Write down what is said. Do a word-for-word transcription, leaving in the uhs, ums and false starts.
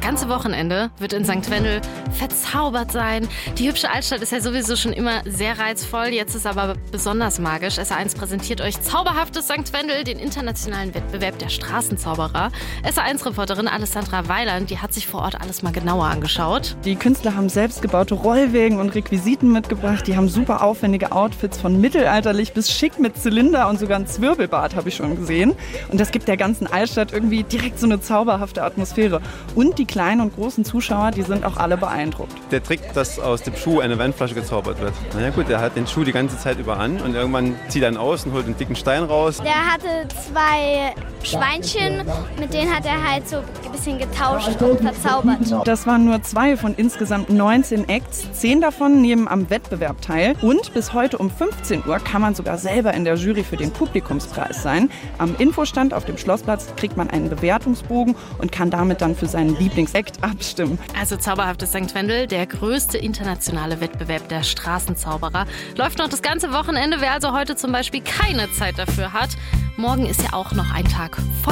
ganze Wochenende wird in Sankt Wendel verzaubert sein. Die hübsche Altstadt ist ja sowieso schon immer sehr reizvoll. Jetzt ist aber besonders magisch. S R eins präsentiert euch Zauberhaftes Sankt Wendel, den internationalen Wettbewerb der Straßenzauberer. S R eins Reporterin Alessandra Weiland, die hat sich vor Ort alles mal genauer angeschaut. Die Künstler haben selbstgebaute Rollwägen und Requisiten mitgebracht. Die haben super aufwendige Outfits von mittelalterlich bis schick mit Zylinder und sogar ein Zwirbelbart habe ich schon gesehen. Und das gibt der ganzen Altstadt irgendwie direkt so eine zauberhafte Atmosphäre. Und die kleinen und großen Zuschauer, die sind auch alle beeindruckt. Der Trick, dass aus dem Schuh eine Weinflasche gezaubert wird. Na ja gut, der hat den Schuh die ganze Zeit über an und irgendwann zieht er ihn aus und holt einen dicken Stein raus. Der hatte zwei Schweinchen, mit denen hat er halt so ein bisschen getauscht und verzaubert. Das waren nur zwei von insgesamt neunzehn Acts. Zehn davon nehmen am Wettbewerb teil. Und bis heute um fünfzehn Uhr kann man sogar selber in der Jury für den Publikumspreis sein. Am Infostand auf dem Schlossplatz kriegt man einen Bewertungsbogen und kann damit dann für seinen Lieblingsakt abstimmen. Also Zauberhaftes Sankt Wendel, der größte internationale Wettbewerb der Straßenzauberer. Läuft noch das ganze Wochenende. Wer also heute zum Beispiel keine Zeit dafür hat, morgen ist ja auch noch ein Tag voll